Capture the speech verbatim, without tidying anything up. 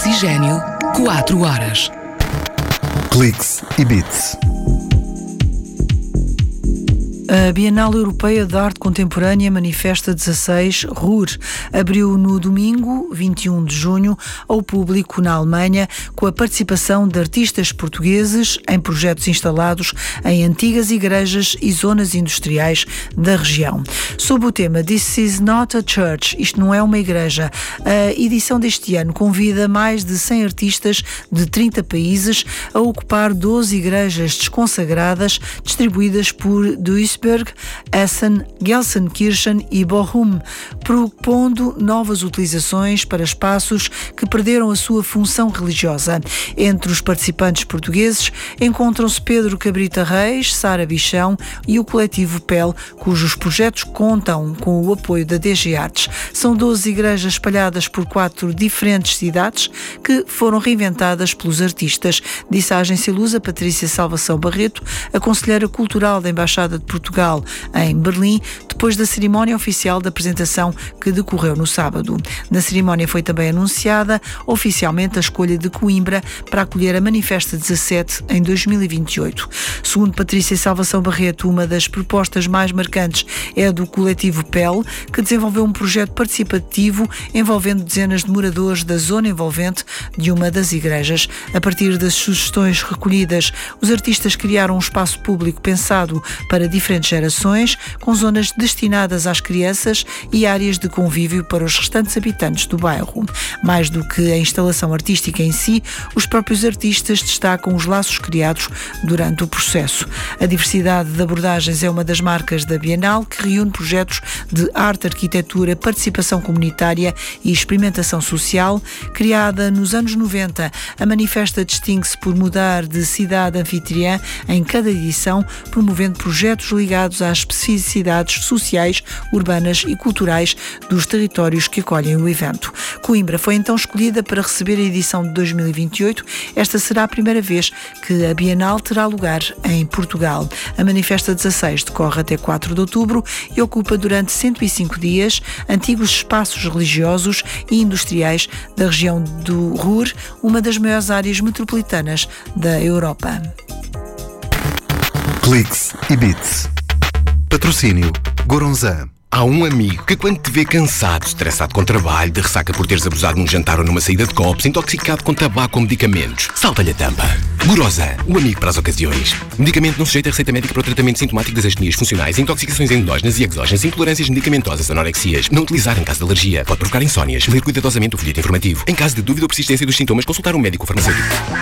Oxigênio, quatro horas. Cliques e Bits. A Bienal Europeia de Arte Contemporânea Manifesta dezasseis, Ruhr, abriu no domingo, vinte e um de junho, ao público na Alemanha, com a participação de artistas portugueses em projetos instalados em antigas igrejas e zonas industriais da região. Sob o tema This is not a church, isto não é uma igreja, a edição deste ano convida mais de cem artistas de trinta países a ocupar doze igrejas desconsagradas distribuídas por Duisburg, Essen, Gelsenkirchen e Bochum, propondo novas utilizações para espaços que perderam a sua função religiosa. Entre os participantes portugueses encontram-se Pedro Cabrita Reis, Sara Bichão e o coletivo P E L, cujos projetos contam com o apoio da D G Artes. São doze igrejas espalhadas por quatro diferentes cidades que foram reinventadas pelos artistas, disse a agência Lusa Patrícia Salvação Barreto, a conselheira cultural da Embaixada de Portugal em Berlim, depois da cerimónia oficial da apresentação que decorreu no sábado. Na cerimónia foi também anunciada oficialmente a escolha de Coimbra para acolher a Manifesta dezassete em dois mil e vinte e oito. Segundo Patrícia Salvação Barreto, uma das propostas mais marcantes é a do coletivo P E L, que desenvolveu um projeto participativo envolvendo dezenas de moradores da zona envolvente de uma das igrejas. A partir das sugestões recolhidas, os artistas criaram um espaço público pensado para diferentes gerações, com zonas destinadas às crianças e áreas de convívio para os restantes habitantes do bairro. Mais do que a instalação artística em si, os próprios artistas destacam os laços criados durante o processo. A diversidade de abordagens é uma das marcas da Bienal, que reúne projetos de arte, arquitetura, participação comunitária e experimentação social. Criada nos anos noventa, a Manifesta distingue-se por mudar de cidade anfitriã em cada edição, promovendo projetos ligados às especificidades sociais, urbanas e culturais dos territórios que acolhem o evento. Coimbra foi então escolhida para receber a edição de dois mil e vinte e oito. Esta será a primeira vez que a Bienal terá lugar em Portugal. A Manifesta dezasseis decorre até quatro de outubro e ocupa durante cento e cinco dias antigos espaços religiosos e industriais da região do Ruhr, uma das maiores áreas metropolitanas da Europa. Cliques e Bits. Patrocínio Goronzan. Há um amigo que, quando te vê cansado, estressado com trabalho, de ressaca por teres abusado num jantar ou numa saída de copos, intoxicado com tabaco ou medicamentos, salta-lhe a tampa. Goronzan, o amigo para as ocasiões. Medicamento não sujeito a receita médica para o tratamento sintomático das astenias funcionais, intoxicações endógenas e exógenas, intolerâncias medicamentosas, anorexias. Não utilizar em caso de alergia. Pode provocar insónias. Ler cuidadosamente o folheto informativo. Em caso de dúvida ou persistência dos sintomas, consultar um médico farmacêutico.